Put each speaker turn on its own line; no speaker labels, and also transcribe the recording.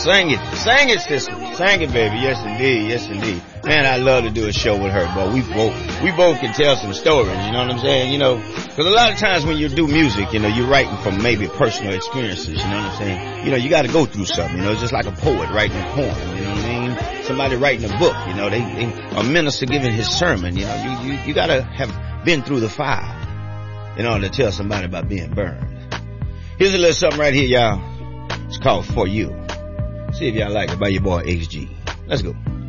Sing it, sister. Sing it, baby. Yes, indeed. Yes, indeed. Man, I love to do a show with her, but we both can tell some stories, you know what I'm saying? You know, cause a lot of times when you do music, you know, you're writing from maybe personal experiences, you know what I'm saying? You know, you gotta go through something, you know, it's just like a poet writing a poem, you know what I mean? Somebody writing a book, you know, a minister giving his sermon, you know, you gotta have been through the fire in order to tell somebody about being burned. Here's a little something right here, y'all. It's called For You. See if y'all like it by your boy HG. Let's go.